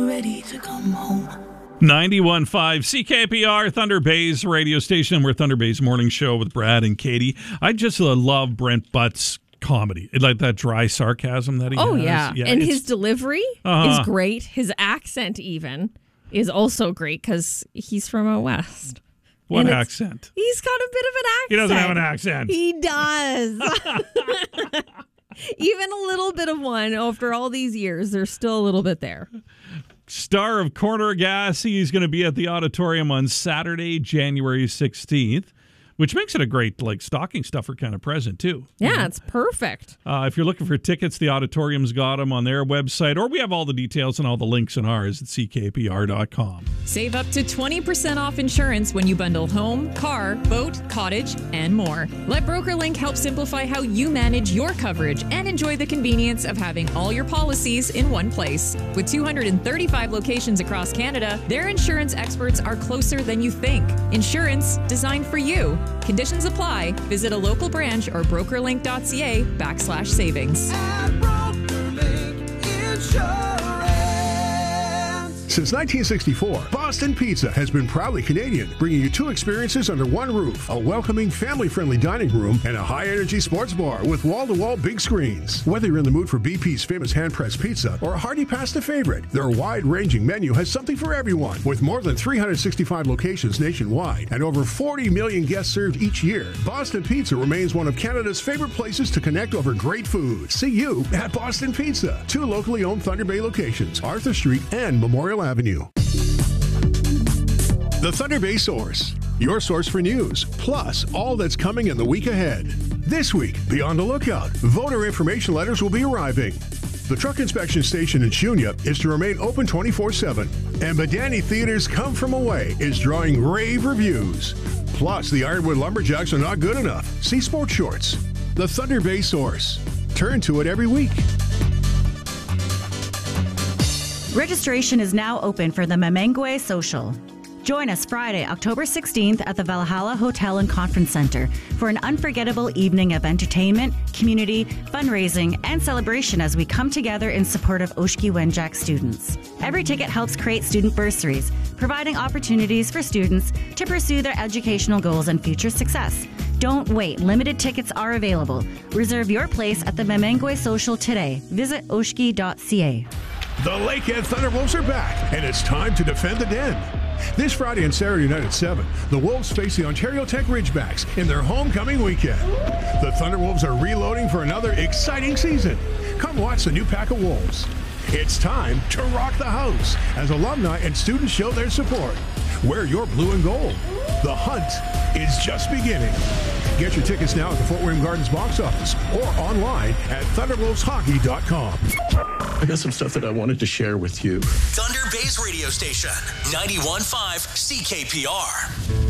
Ready to come home. 91.5 CKPR, Thunder Bay's radio station. We're Thunder Bay's morning show with Brad and Katie. I just love Brent Butt's comedy. Like that dry sarcasm that he has. Oh, yeah. And his delivery is great. His accent even is also great because he's from out west. What accent? He's got a bit of an accent. He doesn't have an accent. He does. Even a little bit of one. After all these years, there's still a little bit there. Star of Corner Gas, he's going to be at the auditorium on Saturday, January 16th, which makes it a great stocking stuffer kind of present, too. Yeah, it's perfect. If you're looking for tickets, the auditorium's got them on their website, or we have all the details and all the links in ours at ckpr.com. Save up to 20% off insurance when you bundle home, car, boat, cottage, and more. Let BrokerLink help simplify how you manage your coverage and enjoy the convenience of having all your policies in one place. With 235 locations across Canada, their insurance experts are closer than you think. Insurance designed for you. Conditions apply. Visit a local branch or brokerlink.ca/savings. Since 1964, Boston Pizza has been proudly Canadian, bringing you two experiences under one roof: a welcoming, family-friendly dining room and a high-energy sports bar with wall-to-wall big screens. Whether you're in the mood for BP's famous hand-pressed pizza or a hearty pasta favorite, their wide-ranging menu has something for everyone. With more than 365 locations nationwide and over 40 million guests served each year, Boston Pizza remains one of Canada's favorite places to connect over great food. See you at Boston Pizza. Two locally owned Thunder Bay locations, Arthur Street and Memorial Avenue. The Thunder Bay Source, your source for news, plus all that's coming in the week ahead. This week, be on the lookout. Voter information letters will be arriving. The truck inspection station in Shunya is to remain open 24/7. And Badani Theater's Come From Away is drawing rave reviews. Plus, the Ironwood Lumberjacks are not good enough. See Sports Shorts. The Thunder Bay Source. Turn to it every week. Registration is now open for the Memengwe Social. Join us Friday, October 16th at the Valhalla Hotel and Conference Center for an unforgettable evening of entertainment, community, fundraising, and celebration as we come together in support of Oshki Wenjack students. Every ticket helps create student bursaries, providing opportunities for students to pursue their educational goals and future success. Don't wait. Limited tickets are available. Reserve your place at the Memengwe Social today. Visit oshki.ca. The Lakehead Thunderwolves are back, and it's time to defend the Den. This Friday and Saturday night at 7, the Wolves face the Ontario Tech Ridgebacks in their homecoming weekend. The Thunderwolves are reloading for another exciting season. Come watch the new pack of Wolves. It's time to rock the house as alumni and students show their support. Wear your blue and gold. The hunt is just beginning. Get your tickets now at the Fort William Gardens box office or online at thunderwolveshockey.com. I got some stuff that I wanted to share with you. Thunder Bay's radio station, 91.5 CKPR.